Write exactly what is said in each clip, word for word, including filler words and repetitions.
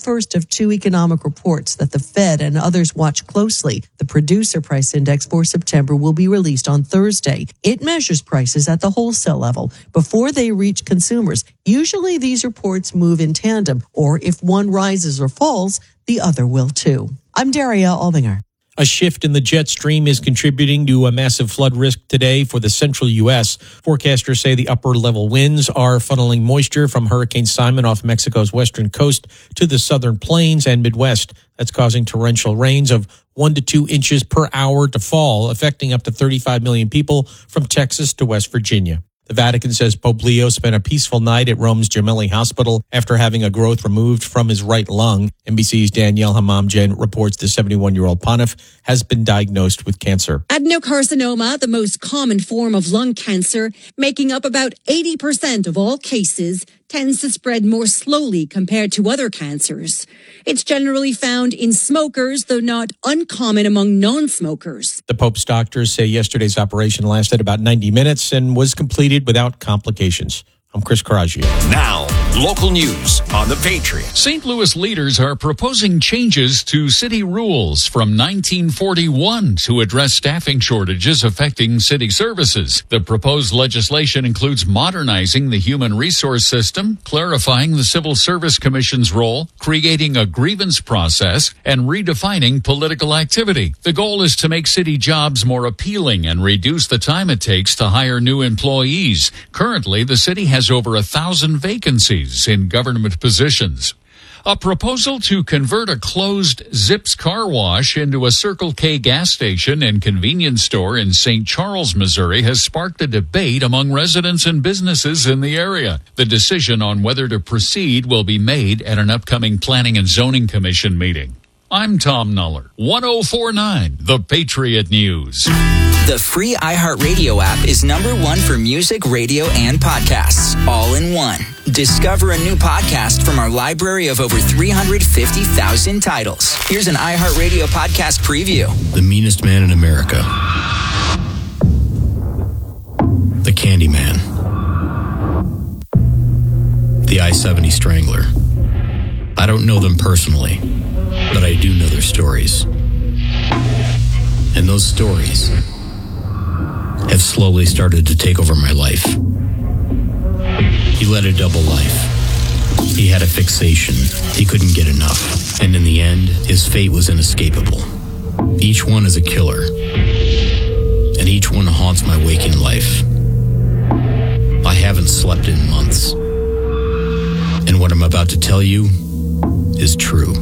first of two economic reports that the Fed and others watch closely. The Producer Price Index for September will be released on Thursday. It measures prices at the wholesale level before they reach consumers. Usually these reports move in tandem, or if one rises or falls, the other will too. I'm Daria Albinger. A shift in the jet stream is contributing to a massive flood risk today for the central U S. Forecasters say the upper-level winds are funneling moisture from Hurricane Simon off Mexico's western coast to the southern plains and Midwest. That's causing torrential rains of one to two inches per hour to fall, affecting up to thirty-five million people from Texas to West Virginia. The Vatican says Pope Leo spent a peaceful night at Rome's Gemelli Hospital after having a growth removed from his right lung. N B C's Danielle Hamamjen reports the seventy-one-year-old pontiff has been diagnosed with cancer. Adenocarcinoma, the most common form of lung cancer, making up about eighty percent of all cases, tends to spread more slowly compared to other cancers. It's generally found in smokers, though not uncommon among non-smokers. The Pope's doctors say yesterday's operation lasted about ninety minutes and was completed without complications. I'm Chris Caraggio. Now, local news on The Patriot. Saint Louis leaders are proposing changes to city rules from nineteen forty-one to address staffing shortages affecting city services. The proposed legislation includes modernizing the human resource system, clarifying the Civil Service Commission's role, creating a grievance process, and redefining political activity. The goal is to make city jobs more appealing and reduce the time it takes to hire new employees. Currently, the city has over a thousand vacancies in government positions. A proposal to convert a closed Zips car wash into a Circle K gas station and convenience store in Saint Charles, Missouri has sparked a debate among residents and businesses in the area. The decision on whether to proceed will be made at an upcoming Planning and Zoning Commission meeting. I'm Tom Nuller, one oh four point nine The Patriot News. The free iHeartRadio app is number one for music, radio, and podcasts, all in one. Discover a new podcast from our library of over three hundred fifty thousand titles. Here's an iHeartRadio podcast preview. The meanest man in America. The Candyman. The I seventy Strangler. I don't know them personally, but I do know their stories. And those stories have slowly started to take over my life. He led a double life. He had a fixation. He couldn't get enough. And in the end, his fate was inescapable. Each one is a killer. And each one haunts my waking life. I haven't slept in months. And what I'm about to tell you is true.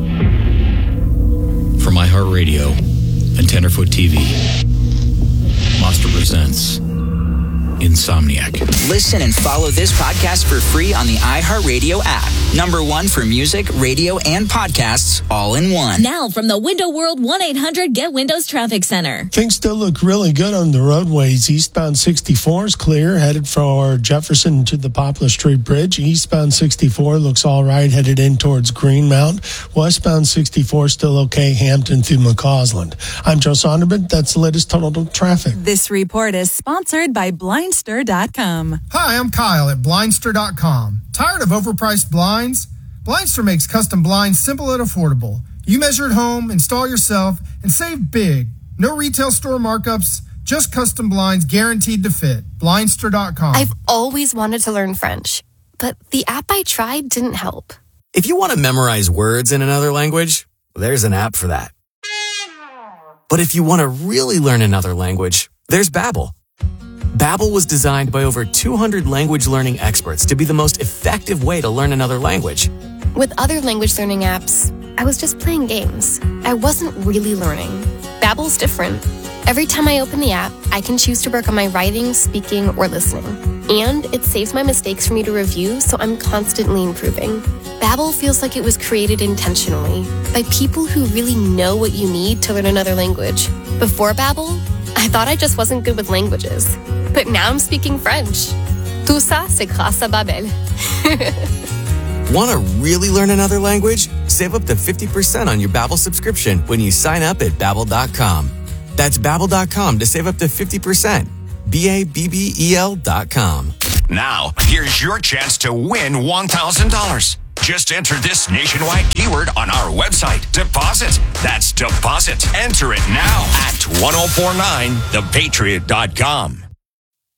From iHeartRadio and Tenderfoot T V, Monster presents Insomniac. Listen and follow this podcast for free on the iHeartRadio app. Number one for music, radio, and podcasts, all in one. Now from the Window World one eight hundred Get Windows Traffic Center. Things still look really good on the roadways. Eastbound sixty-four is clear, headed for Jefferson to the Poplar Street Bridge. Eastbound sixty-four looks all right, headed in towards Greenmount. Westbound sixty-four still okay, Hampton through McCausland. I'm Joe Sonderman. That's the latest total traffic. This report is sponsored by Blindster dot com. Hi, I'm Kyle at Blindster dot com. Tired of overpriced blinds? Blindster makes custom blinds simple and affordable. You measure at home, install yourself, and save big. No retail store markups, just custom blinds guaranteed to fit. Blindster dot com. I've always wanted to learn French, but the app I tried didn't help. If you want to memorize words in another language, there's an app for that. But if you want to really learn another language, there's Babbel. Babbel was designed by over two hundred language learning experts to be the most effective way to learn another language. With other language learning apps, I was just playing games. I wasn't really learning. Babbel's different. Every time I open the app, I can choose to work on my writing, speaking, or listening. And it saves my mistakes for me to review, so I'm constantly improving. Babbel feels like it was created intentionally by people who really know what you need to learn another language. Before Babbel, I thought I just wasn't good with languages. But now I'm speaking French. Tout ça, c'est grâce à Babbel. Want to really learn another language? Save up to fifty percent on your Babbel subscription when you sign up at Babbel dot com. That's Babbel dot com to save up to fifty percent. B A B B E L dot com. Now, here's your chance to win one thousand dollars. Just enter this nationwide keyword on our website. Deposit. That's deposit. Enter it now at ten forty-nine the patriot dot com.